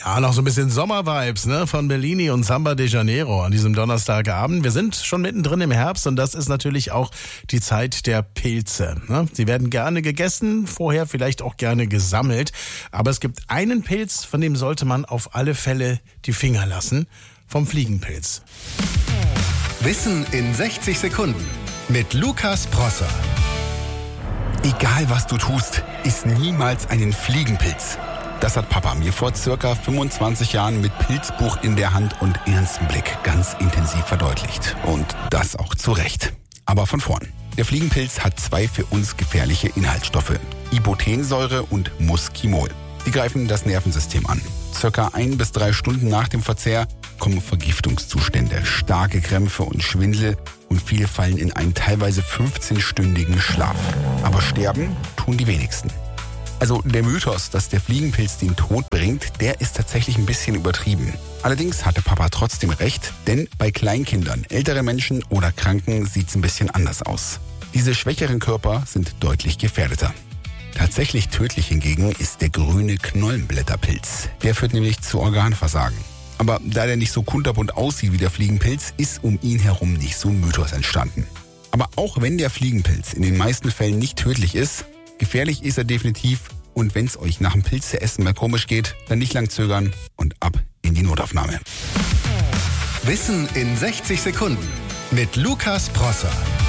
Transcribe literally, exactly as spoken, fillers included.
Ja, noch so ein bisschen Sommervibes, ne, von Bellini und Samba de Janeiro an diesem Donnerstagabend. Wir sind schon mittendrin im Herbst und das ist natürlich auch die Zeit der Pilze, ne? Sie werden gerne gegessen, vorher vielleicht auch gerne gesammelt. Aber es gibt einen Pilz, von dem sollte man auf alle Fälle die Finger lassen. Vom Fliegenpilz. Wissen in sechzig Sekunden mit Lukas Prosser. Egal was du tust, iss niemals einen Fliegenpilz. Das hat Papa mir vor circa fünfundzwanzig Jahren mit Pilzbuch in der Hand und ernstem Blick ganz intensiv verdeutlicht. Und das auch zu Recht. Aber von vorn. Der Fliegenpilz hat zwei für uns gefährliche Inhaltsstoffe. Ibotensäure und Muskimol. Die greifen das Nervensystem an. Circa ein bis drei Stunden nach dem Verzehr kommen Vergiftungszustände, starke Krämpfe und Schwindel und viele fallen in einen teilweise fünfzehnstündigen Schlaf. Aber sterben tun die wenigsten. Also der Mythos, dass der Fliegenpilz den Tod bringt, der ist tatsächlich ein bisschen übertrieben. Allerdings hatte Papa trotzdem recht, denn bei Kleinkindern, älteren Menschen oder Kranken sieht es ein bisschen anders aus. Diese schwächeren Körper sind deutlich gefährdeter. Tatsächlich tödlich hingegen ist der grüne Knollenblätterpilz. Der führt nämlich zu Organversagen. Aber da der nicht so kunterbunt aussieht wie der Fliegenpilz, ist um ihn herum nicht so ein Mythos entstanden. Aber auch wenn der Fliegenpilz in den meisten Fällen nicht tödlich ist, gefährlich ist er definitiv. Und wenn es euch nach dem Pilzeessen mal komisch geht, dann nicht lang zögern und ab in die Notaufnahme. Wissen in sechzig Sekunden mit Lukas Prosser.